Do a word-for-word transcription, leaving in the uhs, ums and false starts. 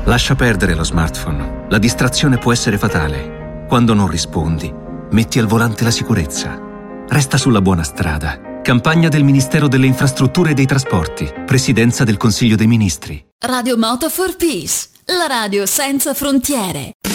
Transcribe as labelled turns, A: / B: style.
A: Lascia perdere lo smartphone. La distrazione può essere fatale. Quando non rispondi, metti al volante la sicurezza. Resta sulla buona strada. Campagna del Ministero delle Infrastrutture e dei Trasporti. Presidenza del Consiglio dei Ministri.
B: Radio Moto for Peace. La radio senza frontiere.